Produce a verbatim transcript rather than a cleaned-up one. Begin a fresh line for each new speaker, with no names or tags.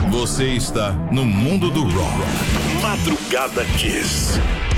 Você está no mundo do rock.
Madrugada Kiss.